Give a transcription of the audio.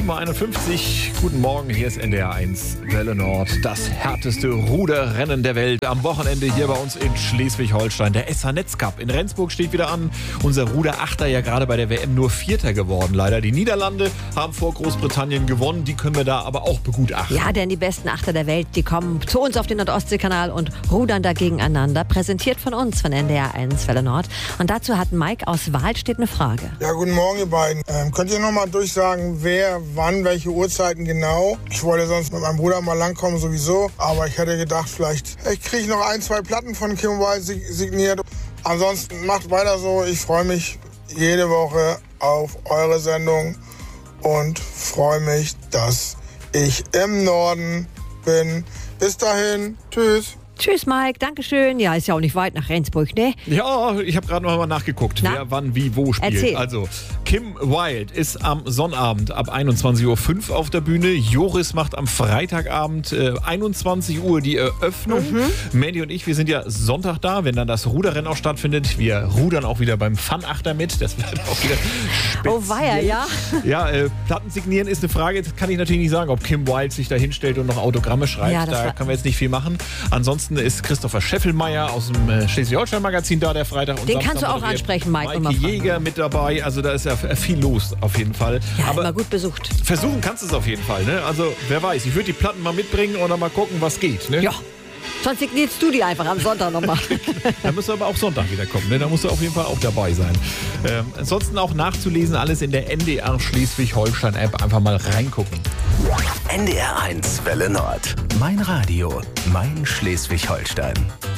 7.51 Uhr, guten Morgen, hier ist NDR 1 Welle Nord. Das härteste Ruderrennen der Welt am Wochenende hier bei uns in Schleswig-Holstein. Der SH-Netz Cup in Rendsburg steht wieder an. Unser Ruderachter ja gerade bei der WM nur Vierter geworden, leider. Die Niederlande haben vor Großbritannien gewonnen, die können wir da aber auch begutachten. Ja, denn die besten Achter der Welt, die kommen zu uns auf den Nordostseekanal und rudern da gegeneinander. Präsentiert von uns, von NDR 1 Welle Nord. Und dazu hat Mike aus Wahlstedt eine Frage. Ja, guten Morgen, ihr beiden. Könnt ihr noch mal durchsagen, wer, wann, welche Uhrzeiten genau? Ich wollte sonst mit meinem Bruder mal langkommen sowieso, aber ich hätte gedacht, vielleicht kriege ich noch 1-2 Platten von Kim Wilde signiert. Ansonsten macht weiter so. Ich freue mich jede Woche auf eure Sendung und freue mich, dass ich im Norden bin. Bis dahin, tschüss. Tschüss, Mike. Dankeschön. Ja, ist ja auch nicht weit nach Rendsburg, ne? Ja, ich habe gerade noch mal nachgeguckt, wer wann, wie, wo spielt. Erzähl. Also, Kim Wilde ist am Sonnabend ab 21.05 Uhr auf der Bühne. Joris macht am Freitagabend 21 Uhr die Eröffnung. Mandy und ich, wir sind ja Sonntag da, wenn dann das Ruderrennen auch stattfindet. Wir rudern auch wieder beim Fun-Achter mit. Das wird auch wieder speziell. Oh weia, ja. Ja, Platten signieren ist eine Frage. Das kann ich natürlich nicht sagen, ob Kim Wilde sich da hinstellt und noch Autogramme schreibt. Ja, da können wir jetzt nicht viel machen. Ansonsten ist Christopher Scheffelmeier aus dem Schleswig-Holstein-Magazin da, der Freitag und Den Samstag kannst du auch moderiert. ansprechen, Mike. Maike Jäger mit dabei, also da ist ja viel los auf jeden Fall. Ja, aber immer gut besucht. versuchen kannst du es auf jeden Fall, ne? Also wer weiß, ich würde die Platten mal mitbringen oder mal gucken, was geht, ne? Ja. Sonst signierst du die einfach am Sonntag nochmal. Da müssen wir aber auch Sonntag wieder kommen, ne? Da musst du auf jeden Fall auch dabei sein. Ansonsten auch nachzulesen, alles in der NDR Schleswig-Holstein-App. Einfach mal reingucken. NDR 1 Welle Nord. Mein Radio, mein Schleswig-Holstein.